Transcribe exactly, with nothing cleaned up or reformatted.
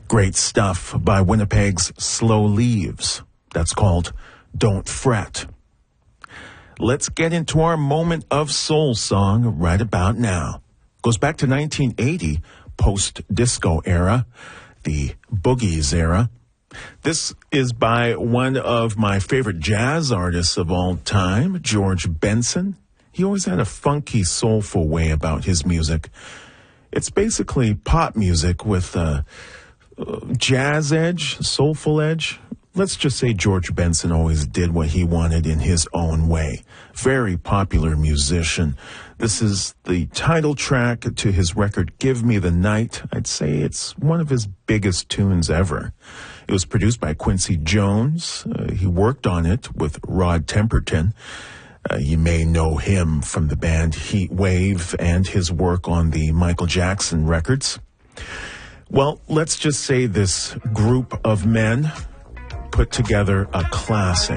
Great stuff by Winnipeg's Slow Leaves. That's called Don't Fret. Let's get into our moment of soul song right about now. Goes back to nineteen eighty, post-disco era, the boogies era. This is by one of my favorite jazz artists of all time, George Benson. He always had a funky, soulful way about his music. It's basically pop music with a jazz edge, soulful edge. Let's just say George Benson always did what he wanted in his own way. Very popular musician. This is the title track to his record, Give Me the Night. I'd say it's one of his biggest tunes ever. It was produced by Quincy Jones. Uh, he worked on it with Rod Temperton. Uh, you may know him from the band Heat Wave and his work on the Michael Jackson records. Well, let's just say this group of men put together a classic.